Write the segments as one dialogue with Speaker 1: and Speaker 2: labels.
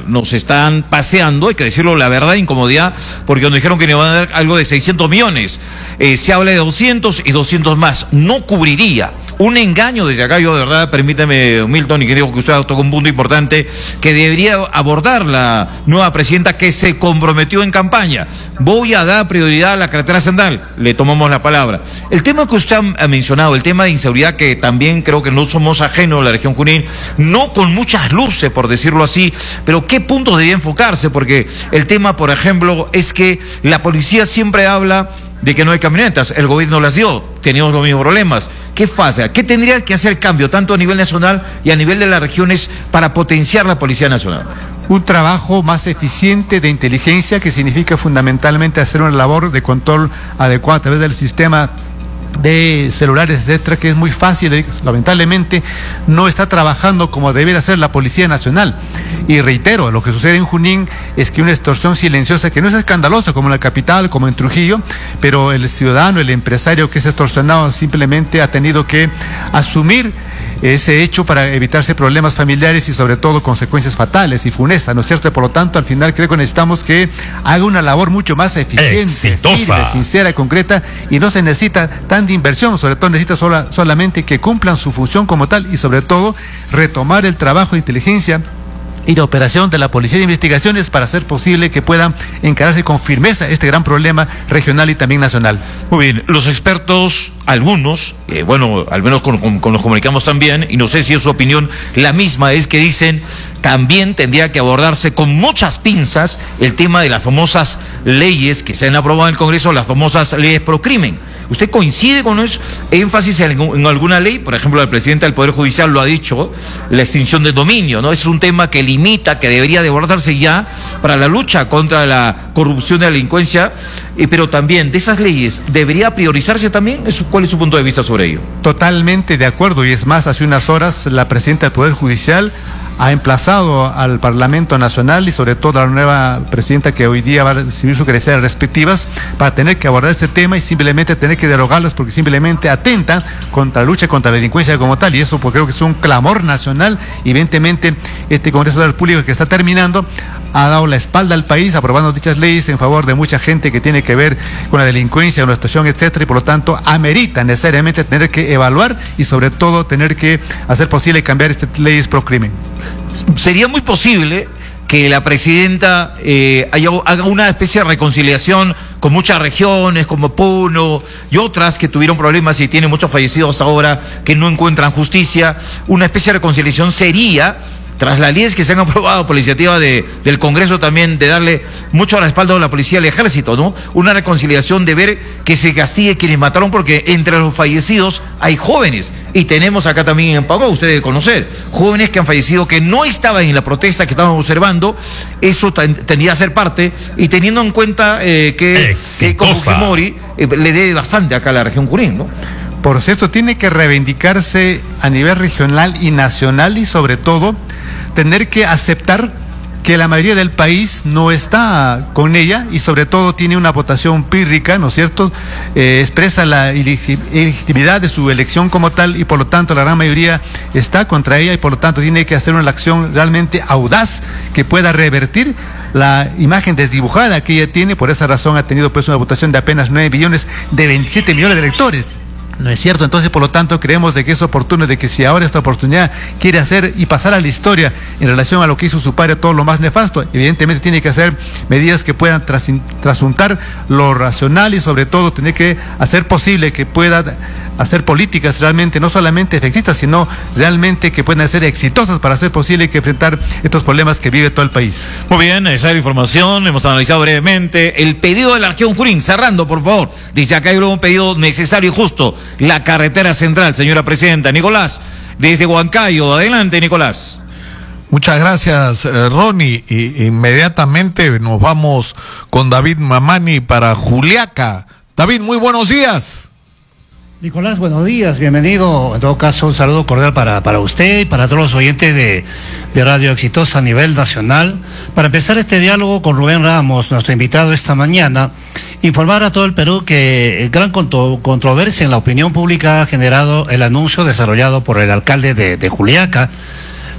Speaker 1: nos están paseando, hay que decirlo la verdad, incomodidad, porque nos dijeron que nos van a dar algo de 600 millones. Se habla de 200 y 200 más. No cubriría. Un engaño desde acá, yo de verdad, permítame, Milton, y creo que usted tocó un punto importante que debería abordar la nueva presidenta que se comprometió en campaña. Voy a dar prioridad a la carretera central. Le tomamos la palabra. El tema que usted ha mencionado, el tema de inseguridad, que también creo que no somos ajenos a la región Junín, no con muchas luces, por decirlo así, pero ¿qué puntos debería enfocarse? Porque el tema, por ejemplo, es que la policía siempre habla de que no hay camionetas, el gobierno las dio, teníamos los mismos problemas. ¿Qué pasa? ¿Qué tendría que hacer cambio, tanto a nivel nacional y a nivel de las regiones, para potenciar la Policía Nacional?
Speaker 2: Un trabajo más eficiente de inteligencia, que significa fundamentalmente hacer una labor de control adecuada a través del sistema de celulares, etcétera, que es muy fácil, lamentablemente no está trabajando como debería ser la Policía Nacional. Y reitero, lo que sucede en Junín es que una extorsión silenciosa, que no es escandalosa como en la capital, como en Trujillo, pero el ciudadano, el empresario que es extorsionado simplemente ha tenido que asumir ese hecho para evitarse problemas familiares y sobre todo consecuencias fatales y funestas, ¿no es cierto? Por lo tanto, al final creo que necesitamos que haga una labor mucho más eficiente, firme, sincera, concreta, y no se necesita tanta inversión, sobre todo necesita solamente que cumplan su función como tal y sobre todo retomar el trabajo de inteligencia y de operación de la Policía de Investigaciones para hacer posible que puedan encararse con firmeza este gran problema regional y también nacional.
Speaker 1: Muy bien, los expertos, algunos, bueno, al menos nos comunicamos también, y no sé si es su opinión la misma, es que dicen también tendría que abordarse con muchas pinzas el tema de las famosas leyes que se han aprobado en el Congreso, las famosas leyes pro crimen. ¿Usted coincide con eso? ¿Énfasis en alguna ley? Por ejemplo, el presidente del Poder Judicial lo ha dicho, la extinción del dominio, ¿no? Es un tema que limita, que debería de abordarse ya para la lucha contra la corrupción y la delincuencia, pero también de esas leyes, ¿debería priorizarse también? ¿Cuál es su punto de vista sobre ello?
Speaker 2: Totalmente de acuerdo, y es más, hace unas horas la presidenta del Poder Judicial ha emplazado al Parlamento Nacional y sobre todo a la nueva presidenta que hoy día va a recibir sus credenciales respectivas para tener que abordar este tema y simplemente tener que derogarlas porque simplemente atentan contra la lucha contra la delincuencia como tal, y eso pues creo que es un clamor nacional. Evidentemente este Congreso de la República que está terminando ha dado la espalda al país aprobando dichas leyes en favor de mucha gente que tiene que ver con la delincuencia, con la extorsión, etcétera, y por lo tanto amerita necesariamente tener que evaluar y sobre todo tener que hacer posible cambiar estas leyes pro crimen.
Speaker 1: Sería muy posible que la presidenta haga una especie de reconciliación con muchas regiones como Puno y otras que tuvieron problemas y tienen muchos fallecidos ahora que no encuentran justicia. Una especie de reconciliación sería, tras las leyes que se han aprobado por la iniciativa del Congreso también, de darle mucho respaldo a la policía y al ejército, ¿no? Una reconciliación de ver que se castigue quienes mataron, porque entre los fallecidos hay jóvenes, y tenemos acá también en Pagó, ustedes deben conocer, jóvenes que han fallecido, que no estaban en la protesta que estaban observando. Eso tendría a ser parte, y teniendo en cuenta que como Fujimori le debe bastante acá a la región Junín, ¿no?
Speaker 2: Por cierto, tiene que reivindicarse a nivel regional y nacional y sobre todo tener que aceptar que la mayoría del país no está con ella y sobre todo tiene una votación pírrica, ¿no es cierto? Expresa la ilegitimidad de su elección como tal y por lo tanto la gran mayoría está contra ella y por lo tanto tiene que hacer una acción realmente audaz que pueda revertir la imagen desdibujada que ella tiene. Por esa razón ha tenido pues una votación de apenas 9 millones de 27 millones de electores. No es cierto, entonces por lo tanto creemos de que es oportuno, de que si ahora esta oportunidad quiere hacer y pasar a la historia en relación a lo que hizo su padre, todo lo más nefasto, evidentemente tiene que hacer medidas que puedan trasuntar lo racional y sobre todo tener que hacer posible que pueda hacer políticas realmente no solamente efectivas, sino realmente que puedan ser exitosas para hacer posible que enfrentar estos problemas que vive todo el país.
Speaker 1: Muy bien, esa es la información, hemos analizado brevemente el pedido de la región Junín. Cerrando, por favor, dice acá hay un pedido necesario y justo, la carretera central, señora presidenta. Nicolás, desde Huancayo, adelante, Nicolás.
Speaker 3: Muchas gracias, Ronnie. Inmediatamente nos vamos con David Mamani para Juliaca. David, muy buenos días.
Speaker 4: Nicolás, buenos días, bienvenido. En todo caso, un saludo cordial para usted y para todos los oyentes de Radio Exitosa a nivel nacional. Para empezar este diálogo con Rubén Ramos, nuestro invitado esta mañana, informar a todo el Perú que gran controversia en la opinión pública ha generado el anuncio desarrollado por el alcalde de Juliaca,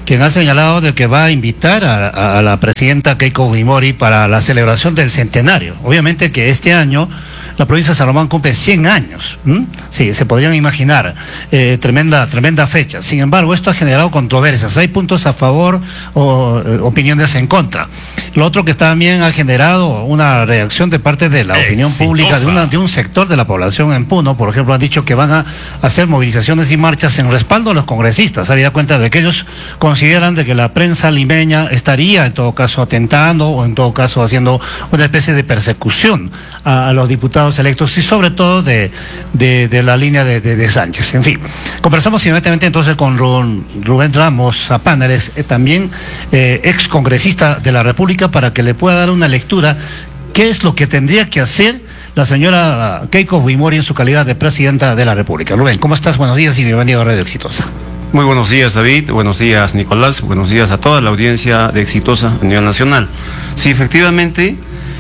Speaker 4: quien ha señalado de que va a invitar a la presidenta Keiko Fujimori para la celebración del centenario. Obviamente que este año la provincia de Salomón cumple 100 años. Sí, se podrían imaginar. Tremenda fecha. Sin embargo, esto ha generado controversias. Hay puntos a favor o opiniones en contra. Lo otro que también ha generado una reacción de parte de la opinión pública de un sector de la población en Puno. Por ejemplo, han dicho que van a hacer movilizaciones y marchas en respaldo a los congresistas. Habida cuenta de que ellos consideran de que la prensa limeña estaría en todo caso atentando o en todo caso haciendo una especie de persecución a los diputados electos y sobre todo de la línea de Sánchez. En fin, conversamos inmediatamente entonces con Rubén Ramos Apáneles, también ex congresista de la República, para que le pueda dar una lectura qué es lo que tendría que hacer la señora Keiko Fujimori en su calidad de presidenta de la República. Rubén, ¿cómo estás? Buenos días y bienvenido a Radio Exitosa.
Speaker 5: Muy buenos días, David. Buenos días, Nicolás. Buenos días a toda la audiencia de Exitosa a nivel nacional. Sí, efectivamente,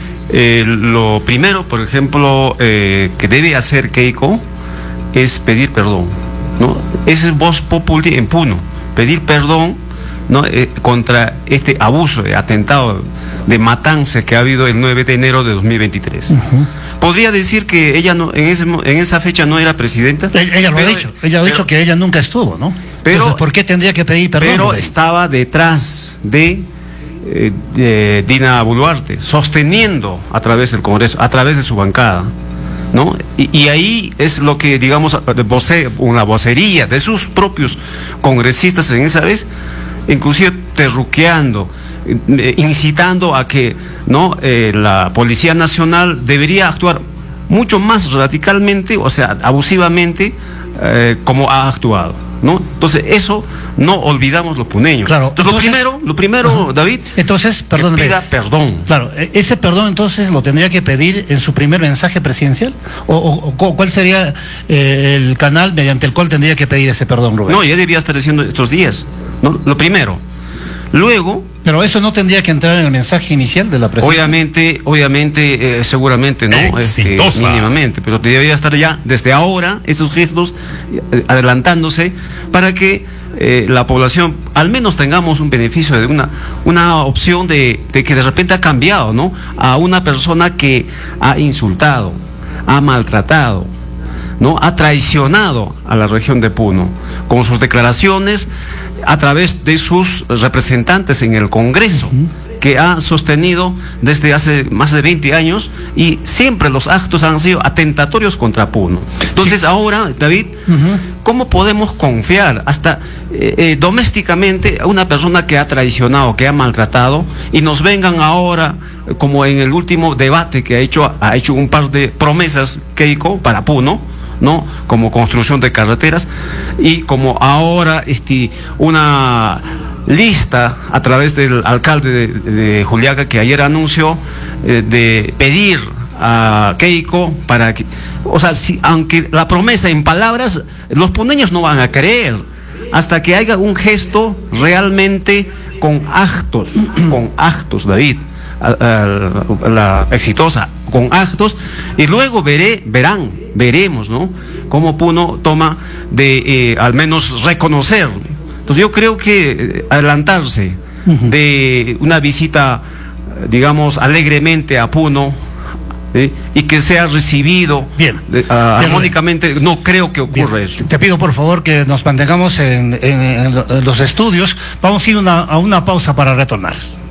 Speaker 5: lo primero, por ejemplo, que debe hacer Keiko es pedir perdón, ¿no? Ese es voz populi en Puno, pedir perdón, ¿no? Contra este abuso, atentado de matanza que ha habido el 9 de enero de 2023. Podría decir que ella no, en esa fecha no era presidenta.
Speaker 4: Ella lo ha dicho. Ella ha dicho que ella nunca estuvo, ¿no?
Speaker 5: Pero,
Speaker 4: entonces, ¿por qué tendría que pedir perdón?
Speaker 5: Pero estaba detrás de Dina Boluarte, sosteniendo a través del Congreso, a través de su bancada, ¿no? Y ahí es lo que, digamos, una vocería de sus propios congresistas en esa vez, inclusive terruqueando, incitando a que, ¿no? La Policía Nacional debería actuar mucho más radicalmente, o sea, abusivamente, como ha actuado, ¿no? Entonces eso no olvidamos los puneños.
Speaker 4: Claro.
Speaker 5: Entonces, lo primero, David,
Speaker 4: entonces, perdón,
Speaker 5: que pida perdón.
Speaker 4: Claro, ese perdón entonces lo tendría que pedir en su primer mensaje presidencial, o ¿cuál sería el canal mediante el cual tendría que pedir ese perdón, Rubén?
Speaker 5: No, ya debía estar diciendo estos días, ¿no? Lo primero. Luego,
Speaker 4: pero eso no tendría que entrar en el mensaje inicial de la presidencia.
Speaker 5: Obviamente, seguramente, ¿no? Mínimamente, pero debería estar ya desde ahora esos gestos adelantándose para que la población al menos tengamos un beneficio de una opción de que de repente ha cambiado, ¿no? A una persona que ha insultado, ha maltratado, ¿no? Ha traicionado a la región de Puno con sus declaraciones a través de sus representantes en el Congreso, que ha sostenido desde hace más de 20 años y siempre los actos han sido atentatorios contra Puno. Entonces ahora, David, ¿cómo podemos confiar hasta domésticamente a una persona que ha traicionado, que ha maltratado, y nos vengan ahora, como en el último debate que ha hecho un par de promesas Keiko para Puno, ¿no? Como construcción de carreteras, y como ahora una lista a través del alcalde de Juliaca, que ayer anunció de pedir a Keiko para que, o sea, aunque la promesa en palabras, los puneños no van a creer hasta que haya un gesto realmente con actos, David, la Exitosa, con actos, y luego veremos, ¿no? Cómo Puno toma de al menos reconocer. Entonces yo creo que adelantarse de una visita, digamos, alegremente a Puno, y que sea recibido armónicamente, no creo que ocurra eso.
Speaker 4: Te pido por favor que nos mantengamos en los estudios. Vamos a ir a una pausa para retornar.